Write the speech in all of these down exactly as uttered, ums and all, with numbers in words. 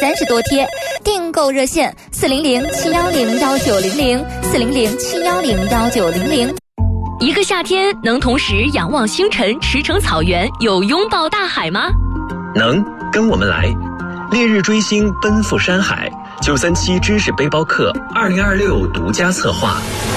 三十多贴。订购热线：四零零七幺零幺九零零，四零零七幺零幺九零零。 一个夏天能同时仰望星辰、驰骋草原，又拥抱大海吗？ 能，跟我们来。烈日追星，奔赴山海。九三七知识背包客二零二六独家策划。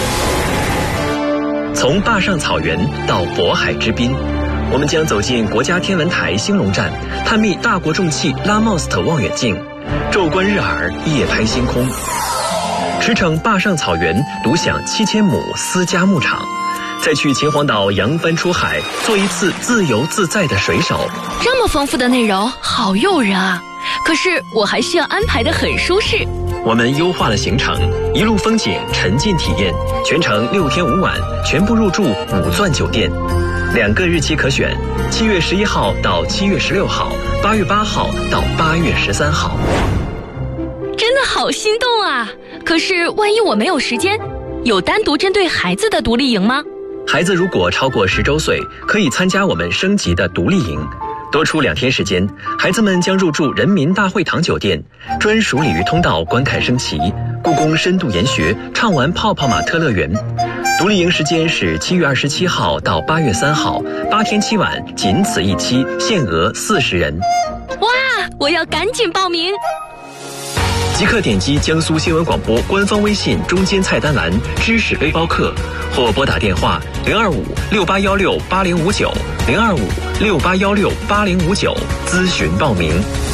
从坝上草原到渤海之滨，我们将走进国家天文台兴隆站，探秘大国重器拉莫斯特望远镜，昼观日珥，夜拍星空。驰骋坝上草原，独享七千亩私家牧场，再去秦皇岛扬帆出海，做一次自由自在的水手。 这么丰富的内容，好诱人啊！可是我还需要安排得很舒适。 我们优化了行程，一路风景，沉浸体验，全程六天五晚，全部入住五钻酒店。两个日期可选：七月十一号到七月十六号，八月八号到八月十三号。 真的好心动啊！可是万一我没有时间，有单独针对孩子的独立营吗？ 孩子如果超过十周岁，可以参加我们升级的独立营。多出两天时间，孩子们将入住人民大会堂酒店，专属鲤鱼通道观看升旗，故宫深度研学，畅玩泡泡玛特乐园。独立营时间是七月二十七号到八月三号，八天七晚，仅此一期，限额四十人。 哇，我要赶紧报名！ 即刻点击江苏新闻广播官方微信中间菜单栏知识背包客，或拨打电话零二五六八幺六八零五九零二五六八幺六八零五九咨询报名。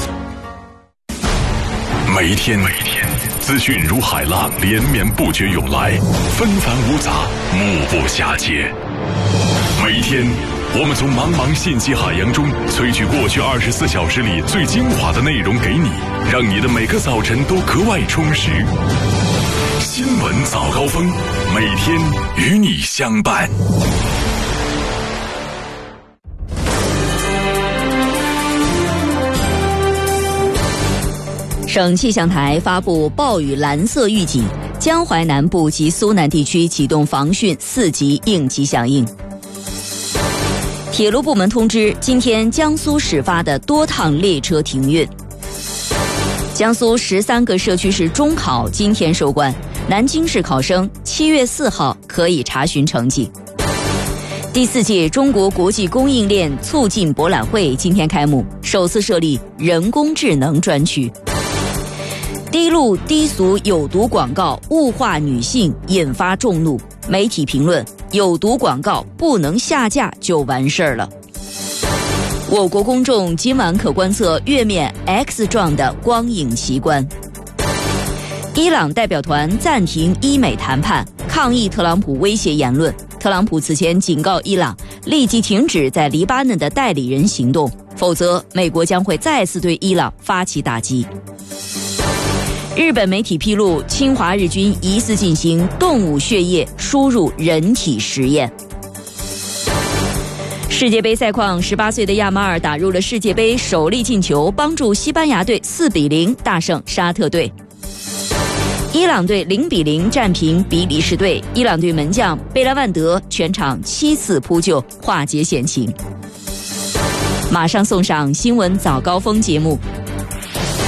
每一天每一天资讯如海浪连绵不绝涌来，纷繁芜杂，目不暇接。每一天我们从茫茫信息海洋中萃取过去二十四小时里最精华的内容给你，让你的每个早晨都格外充实。新闻早高峰，每天与你相伴。 省气象台发布暴雨蓝色预警，江淮南部及苏南地区启动防汛四级应急响应。铁路部门通知，今天江苏始发的多趟列车停运。江苏十三个社区市中考今天收官，南京市考生七月四号可以查询成绩。第四届中国国际供应链促进博览会今天开幕，首次设立人工智能专区。低路低俗有毒广告物化女性引发众怒，媒体评论有毒广告不能下架就完事儿了。我国公众今晚可观测月面 X 状的光影奇观。伊朗代表团暂停伊美谈判，抗议特朗普威胁言论。特朗普此前警告伊朗立即停止在黎巴嫩的代理人行动，否则美国将会再次对伊朗发起打击。日本媒体披露，侵华日军疑似进行动物血液输入人体实验。世界杯赛况，十八岁的亚马尔打入了世界杯首粒进球，帮助西班牙队四比零大胜沙特队。伊朗队零比零战平比利时队，伊朗队门将贝拉万德全场七次扑救，化解险情。马上送上新闻早高峰节目，